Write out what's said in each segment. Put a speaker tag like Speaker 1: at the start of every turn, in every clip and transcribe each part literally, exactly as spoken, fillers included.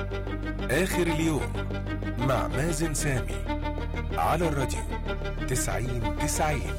Speaker 1: آخر اليوم مع مازن سامي على الراديو تسعين تسعين.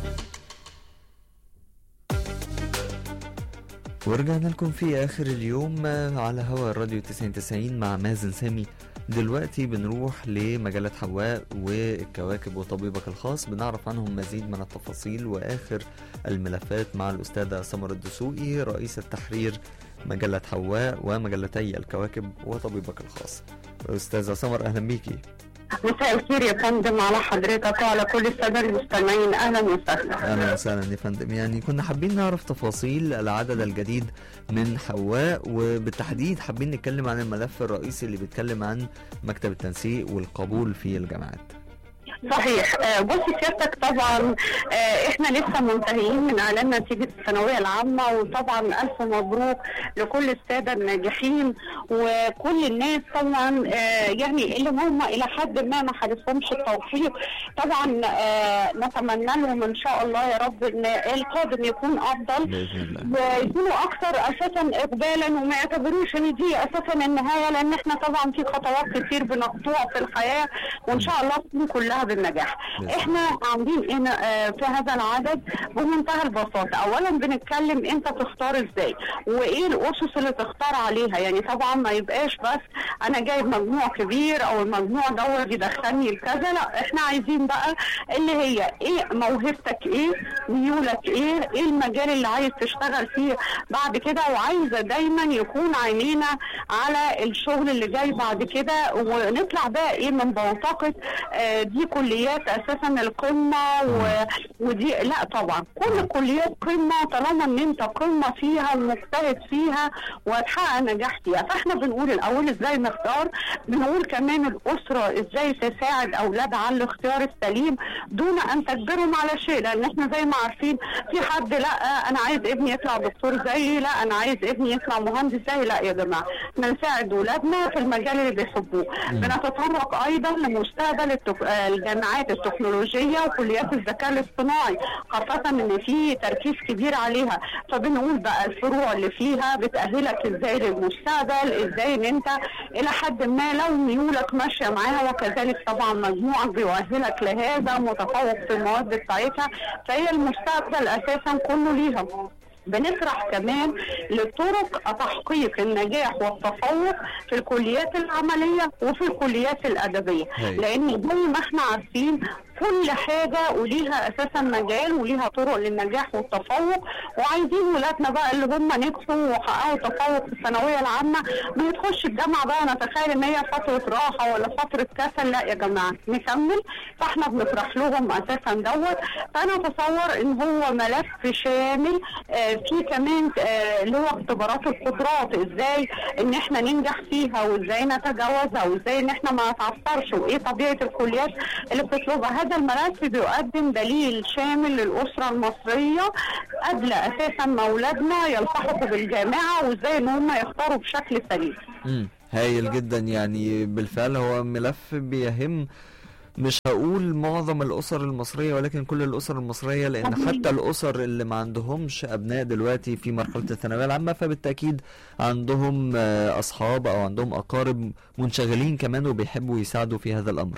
Speaker 2: ورجعنا لكم في آخر اليوم على هوا الراديو تسعين تسعين مع مازن سامي. دلوقتي بنروح لمجلة حواء والكواكب وطبيبك الخاص، بنعرف عنهم مزيد من التفاصيل وآخر الملفات مع الأستاذة سمر الدسوقي رئيسة تحرير مجلة حواء ومجلتي الكواكب وطبيبك الخاص. أستاذة سمر أهلا بيكي.
Speaker 3: مساء الخير يا فندم على حضرتك وعلى كل السادة المستمعين، أهلا وسهلا.
Speaker 2: أهلا وسهلا يا فندم. يعني كنا حابين نعرف تفاصيل العدد الجديد من حواء، وبالتحديد حابين نتكلم عن الملف الرئيسي اللي بيتكلم عن مكتب التنسيق والقبول في الجامعات.
Speaker 3: صحيح. بصي سيادتك طبعا احنا لسه منتهيين من اعلان نتيجه الثانويه العامه، وطبعا الف مبروك لكل الساده الناجحين وكل الناس طبعا يعني اللي هم الى حد ما ما حدثهمش التوفيق. طبعا نتمنى لهم ان شاء الله يا رب ان القادم يكون افضل ويكونوا اكثر اساسا اقبالا وما يعتبروش ان دي اساسا النهايه، لان احنا طبعا في خطوات كتير بنقطعها في الحياه وان شاء الله تكون كلها بالنجاح. احنا عاملين هنا في هذا العدد بمنتهى البساطه. اولا بنتكلم انت تختار ازاي وايه الاسس اللي تختار عليها، يعني طبعا ما يبقاش بس انا جايب مجموع كبير او المجموع دوت يدخلني لكذا، لا احنا عايزين بقى اللي هي ايه موهبتك، ايه ميولك، ايه ايه المجال اللي عايز تشتغل فيه بعد كده، وعايزه دايما يكون عينينا على الشغل اللي جاي بعد كده، ونطلع بقى ايه من بوتقه آه دي كليات اساسا القمه و... ودي لا طبعا كل الكليات قمه طالما ان انت قمه فيها ومجتهد فيها وهتحقق نجاح فيها. فاحنا بنقول الاول ازاي نختار، بنقول كمان الاسره ازاي تساعد اولادها على الاختيار السليم دون ان تجبرهم على شيء، لان احنا زي ما عارفين في حد لا انا عايز ابني يطلع دكتور زيي، لا انا عايز ابني يطلع مهندس زيي. لا يا جماعه احنا نساعد اولادنا في المجال اللي بيحبوه. بنتطرق ايضا لمستقبل التك... الجامعات التكنولوجيه وكليات الذكاء الاصطناعي، خاصه ان في تركيز كبير عليها. فبنقول بقى الفروع اللي فيها بتاهلك ازاي للمستقبل، ازاي ان انت الى حد ما لو ميولك ماشيه معاها، وكذلك طبعا مجموعك بيؤهلك لهذا، متفوق في المواد بتاعتها، فهي المستقبل اساسا كله ليها. بنطرح كمان لطرق تحقيق النجاح والتفوق في الكليات العمليه وفي الكليات الادبيه، لان زي ما احنا عارفين كل حاجه وليها اساسا مجال وليها طرق للنجاح والتفوق. وعايزين ولادنا بقى اللي هم نجحوا وحققوا تفوق في الثانويه العامه ما تخش الجامعه بقى نتخيل ان هي فتره راحه ولا فتره كسل، لا يا جماعه نكمل. فاحنا بنطرح لهم اساسا دوت. فانا اتصور ان هو ملف شامل آه في كمان آه اللي هو اختبارات القدرات، ازاي ان احنا ننجح فيها وازاي نتجاوزها وازاي ان احنا ما نتعثرش وايه طبيعه الكليات اللي بتطلبها. هذا الملف بيقدم دليل شامل للأسرة المصرية قبل أساسا ما أولادنا يلتحقوا بالجامعة وإزاي إن هم يختاروا بشكل سليم.
Speaker 2: امم هايل جدا. يعني بالفعل هو ملف بيهم مش هقول معظم الأسر المصرية ولكن كل الأسر المصرية، لأن حتى الأسر اللي ما عندهمش أبناء دلوقتي في مرحلة الثانوية العامة فبالتأكيد عندهم أصحاب أو عندهم أقارب منشغلين كمان وبيحبوا يساعدوا في هذا الأمر.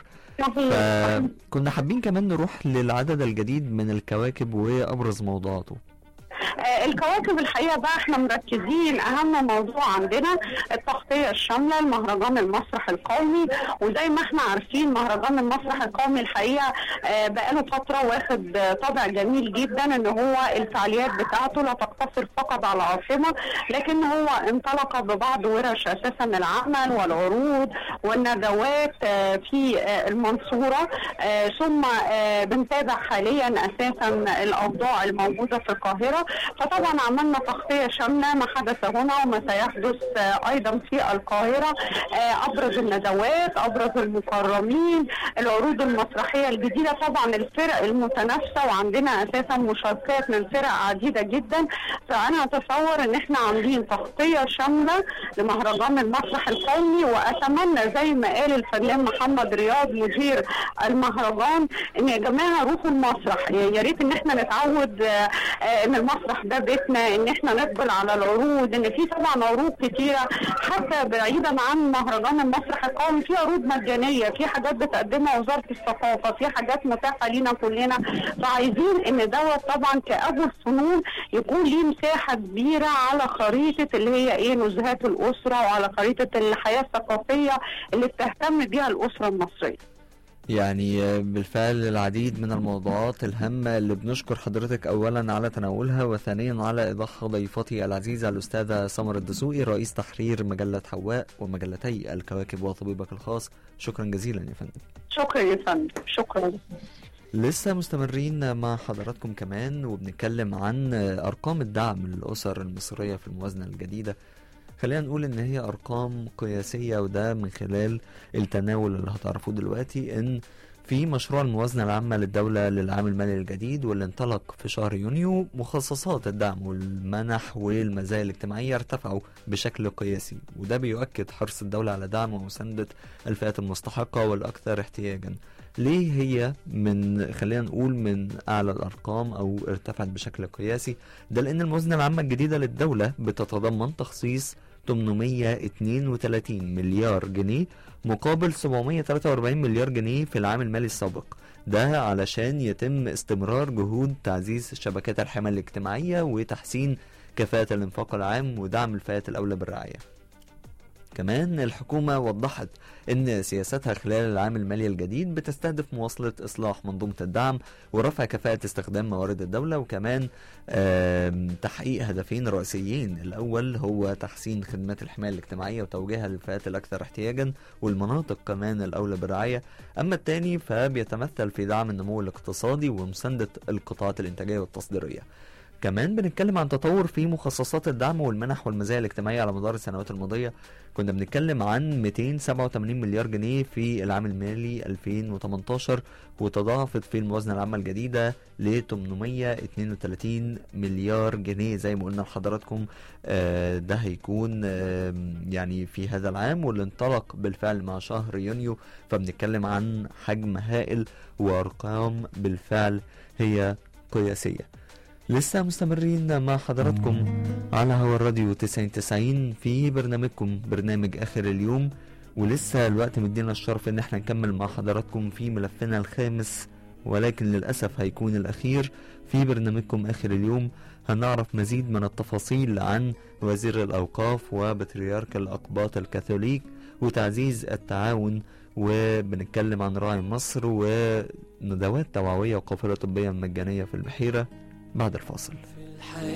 Speaker 2: فكنا حابين كمان نروح للعدد الجديد من الكواكب وأبرز موضوعاته.
Speaker 3: الكواكب الحقيقه بقى احنا مركزين اهم موضوع عندنا التغطيه الشامله لمهرجان المسرح القومي. وزي ما احنا عارفين مهرجان المسرح القومي الحقيقه بقاله فتره واخد طابع جميل جدا، ان هو الفعاليات بتاعته لا تقتصر فقط على العاصمه، لكن هو انطلق ببعض ورش اساسا العمل والعروض والندوات في المنصوره، ثم بنتابع حاليا اساسا الاوضاع الموجوده في القاهره. فطبعا عملنا تغطية شاملة ما حدث هنا وما سيحدث ايضا في القاهرة، ابرز الندوات، ابرز المكرمين، العروض المسرحية الجديدة، طبعا الفرق المتنافسة وعندنا اساسا مشاركات من فرق عديدة جدا. فانا اتصور ان احنا عاملين تغطية شاملة لمهرجان المسرح القومي، واتمنى زي ما قال الفنان محمد رياض مدير المهرجان ان يا جماعة روحوا المسرح، يا ريت ان احنا نتعود ان المسرح اصبح ده بيتنا، ان احنا نقبل على العروض، ان في طبعا عروض كتيره حتى بعيدا عن مهرجان المسرح القومي، في عروض مجانيه، في حاجات بتقدمها وزاره الثقافه، في حاجات متاحه لينا كلنا. فعايزين ان دوت طبعا كابو الفنون يكون ليه مساحه كبيره على خريطه اللي هي ايه نزهات الاسره، وعلى خريطه الحياه الثقافيه اللي بتهتم بيها الاسره المصريه.
Speaker 2: يعني بالفعل العديد من الموضوعات الهامة اللي بنشكر حضرتك أولا على تناولها، وثانيا على إيضاح ضيفتي العزيزة الأستاذة سمر الدسوقي رئيس تحرير مجلة حواء ومجلتي الكواكب وطبيبك الخاص. شكرا جزيلا يا فندم.
Speaker 3: شكرا يا فندم، شكرا.
Speaker 2: لسه مستمرين مع حضراتكم كمان وبنتكلم عن أرقام الدعم للأسر المصرية في الموازنة الجديدة. خلينا نقول ان هي ارقام قياسية، وده من خلال التناول اللي هتعرفوه دلوقتي، ان في مشروع الموازنة العامة للدولة للعام المالي الجديد واللي انطلق في شهر يونيو، مخصصات الدعم والمنح والمزايا الاجتماعية ارتفعوا بشكل قياسي، وده بيؤكد حرص الدولة على دعم ومساندة الفئات المستحقة والأكثر احتياجا. ليه هي من خلينا نقول من أعلى الأرقام أو ارتفعت بشكل قياسي؟ ده لأن الموازنة العامة الجديدة للدولة بتتضمن تخصيص ثمانمائة واثنين وثلاثين مليار جنيه مقابل سبعمائة وثلاثة وأربعين مليار جنيه في العام المالي السابق، ده علشان يتم استمرار جهود تعزيز شبكات الحماية الاجتماعية وتحسين كفاءة الانفاق العام ودعم الفئات الأولى بالرعاية. كمان الحكومة وضحت ان سياستها خلال العام المالي الجديد بتستهدف مواصلة اصلاح منظومة الدعم ورفع كفاءة استخدام موارد الدولة، وكمان تحقيق هدفين رئيسيين. الاول هو تحسين خدمات الحماية الاجتماعية وتوجيهها للفئات الاكثر احتياجا والمناطق كمان الاولى بالرعاية. اما الثاني فبيتمثل في دعم النمو الاقتصادي ومساندة القطاعات الانتاجية والتصديرية. كمان بنتكلم عن تطور في مخصصات الدعم والمنح والمزايا الاجتماعية على مدار السنوات الماضية. كنا بنتكلم عن مئتين وسبعة وثمانين مليار جنيه في العام المالي ألفين وثمانية عشر، وتضاعفت في الموازنة العامة الجديدة ل ثمانمائة واثنين وثلاثين مليار جنيه زي ما قلنا لحضراتكم. آه ده هيكون آه يعني في هذا العام واللي انطلق بالفعل مع شهر يونيو، فبنتكلم عن حجم هائل وأرقام بالفعل هي قياسية. لسه مستمرين مع حضراتكم على هوا الراديو تسعين تسعين في برنامجكم برنامج آخر اليوم، ولسه الوقت مدينا الشرف ان احنا نكمل مع حضراتكم في ملفنا الخامس، ولكن للأسف هيكون الأخير في برنامجكم آخر اليوم. هنعرف مزيد من التفاصيل عن وزير الأوقاف وبطريرك الأقباط الكاثوليك وتعزيز التعاون، وبنتكلم عن راعي مصر وندوات توعوية وقافلة طبية مجانية في البحيرة بعد الفاصل.